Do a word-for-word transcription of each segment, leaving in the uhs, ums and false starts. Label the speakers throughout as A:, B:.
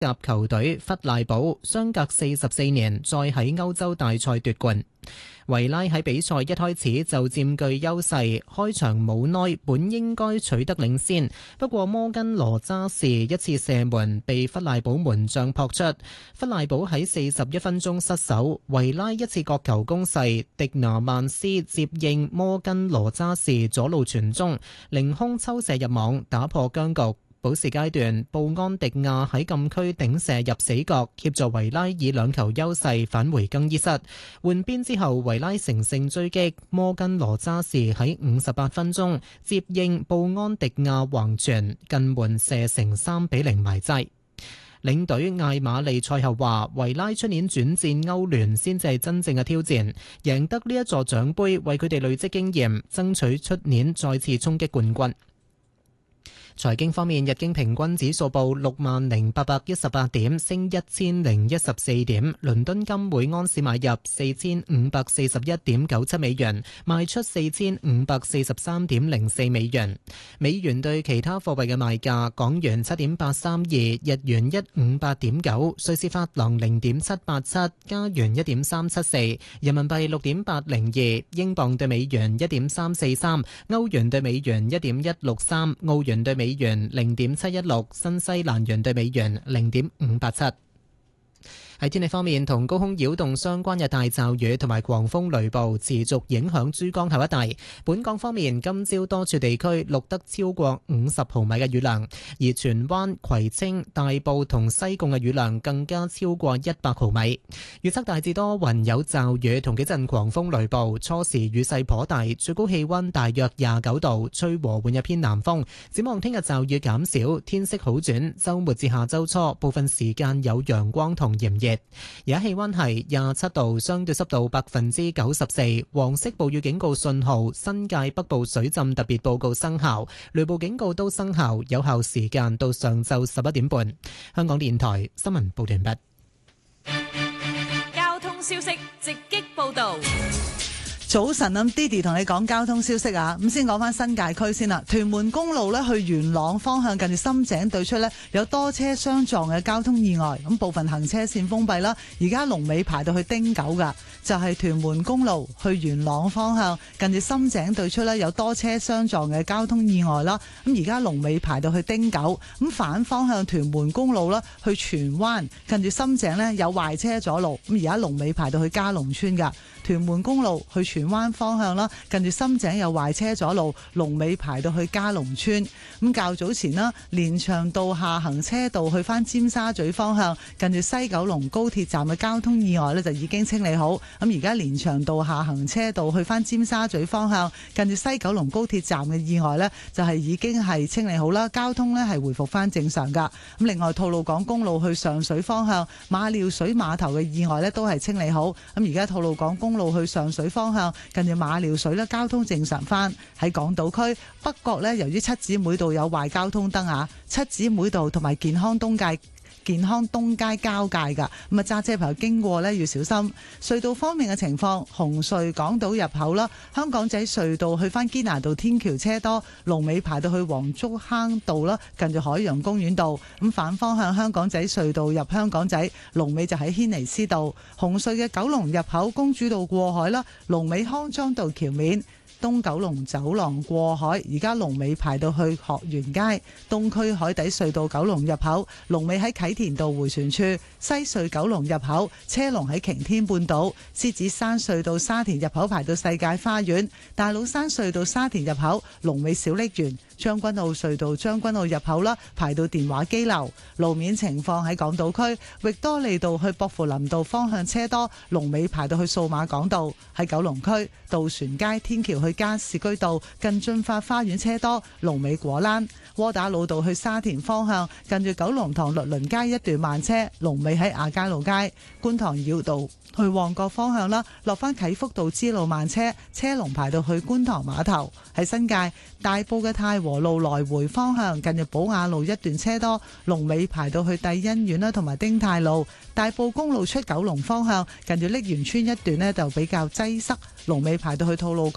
A: 甲球隊弗賴堡相隔四十四年再喺歐洲大賽奪冠。維拉喺比賽一開始就佔據優勢，開場冇耐本應該取得領先，不過摩根羅渣士一次射門被弗賴堡門將撲出，弗賴堡喺四十一分鐘失守，維拉一次角球攻勢，迪拿曼斯接應摩根羅渣士左路傳中，凌空抽射入網，打破僵局。補時階段，布安迪亞喺禁區頂射入死角，協助維拉以兩球優勢返回更衣室。換邊之後，維拉乘勝追擊，摩根羅渣士喺五十八分鐘接應布安迪亞橫傳近門射成三比零埋齋。領隊艾馬利賽後話：維拉出年轉戰歐聯先至係真正嘅挑戰，贏得呢一座獎杯為佢哋累積經驗，爭取出年再次衝擊冠軍。財經方面，日經平均指數報六萬零八百一十八點，升一千零一十四點。倫敦金每盎司買入四千五百四十一點九七美元，賣出四千五百四十三點零四美元。美元對其他貨幣嘅賣價：港元七點八三二，日元一五八點九，瑞士法郎零點七八七，加元一點三七四，人民幣六點八零二，英鎊對美元一點三四三，歐元對美元一點一六三，澳元對美元零點七一六，新西蘭元對美元零點五八七。喺天氣方面，同高空擾動相關嘅大驟雨同埋狂風雷暴持續影響珠江口一帶。本港方面，今朝多處地區錄得超過五十毫米嘅雨量，而荃灣、葵青、大埔同西貢嘅雨量更加超過一百毫米。預測大致多雲有驟雨同幾陣狂風雷暴，初時雨勢頗大，最高氣溫大約廿九度，吹和緩一偏南風。展望聽日驟雨減少，天色好轉，週末至下週初部分時間有陽光同炎熱。而家氣溫係廿七度，相對濕度百分之九十四，黃色暴雨警告信號、新界北部水浸特別報告生效，雷暴警告都生效，有效時間到上晝十一點半。香港電台新聞報道完畢。
B: 交通消息直擊報道。
C: 早晨，咁 Didi 同你講交通消息啊！咁先講翻新界區先啦。屯門公路咧去元朗方向，近住深井對出咧有多車相撞嘅交通意外，咁部分行車線封閉啦。而家龍尾排到去汀九噶，就係屯門公路去元朗方向，近住深井對出咧有多車相撞嘅交通意外啦。咁而家龍尾排到去汀九，咁反方向屯門公路啦去荃灣，近住深井咧有壞車阻路，咁而家龍尾排到去嘉龍村噶。屯門公路去荃灣方向啦，近住深井有壞車阻路，龍尾排到去嘉龍村。咁較早前啦，連翔道下行車道去翻尖沙咀方向，近住西九龍高鐵站嘅交通意外呢就已經清理好。咁而家連翔道下行車道去翻尖沙咀方向，近住西九龍高鐵站嘅意外呢就係已經係清理好啦，交通呢係回復翻正常噶。咁另外，吐露港公路去上水方向，馬料水碼頭嘅意外呢都係清理好。咁而家吐露港公路去上水方向，近住馬料水咧，交通正常翻。喺港島區北角呢，由於七姊妹道有壞交通燈啊，七姊妹道同埋健康東街健康東街交界噶，咁啊揸車朋友經過呢要小心。隧道方面嘅情況，紅隧港島入口啦，香港仔隧道去翻堅拿道天橋車多，龍尾排到去黃竹坑道啦，近住海洋公園道。咁反方向香港仔隧道入香港仔，龍尾就喺軒尼詩道。紅隧嘅九龍入口公主道過海啦，龍尾康莊道橋面。東九龍走廊過海，而家龍尾排到去學園街。東區海底隧道九龍入口，龍尾喺啟田道迴旋處。西隧九龍入口，車龍喺擎天半島。獅子山隧道沙田入口排到世界花園。大老山隧道沙田入口，龍尾小瀝源。將軍澳隧道將軍澳入口啦，排到電話機樓。路面情況喺港島區，域多利道去薄扶林道方向車多，龍尾排到去數碼港道。喺九龍區，渡船街天橋去加士居道近駿發花園車多，龍尾果欄。窩打老道去沙田方向，近住九龍塘律倫街一段慢車，龍尾喺亞皆老街。觀塘繞道去旺角方向啦，落翻啟福道支路慢車，車龍排到去觀塘碼頭。喺新界大埔嘅太和路來回方向，近住寶雅路一段車多，龍尾排到去帝欣苑啦，同埋丁太路。大埔公路出九龍方向，近住瀝源村一段呢就比較擠塞，龍尾排到去吐露港公路。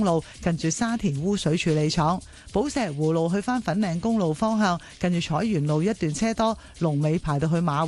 C: 路近住沙田污水處理廠，寶石湖路去返粉嶺公路方向近住彩園路一段車多，龍尾排到去馬